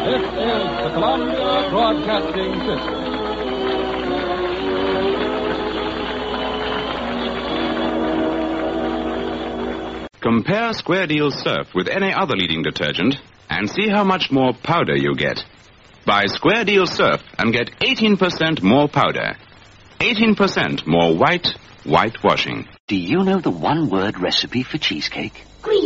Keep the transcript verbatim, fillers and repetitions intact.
This is the Columbia Broadcasting System. Compare Square Deal Surf with any other leading detergent and see how much more powder you get. Buy Square Deal Surf and get eighteen percent more powder. eighteen percent more white, white washing. Do you know the one-word recipe for cheesecake? Green.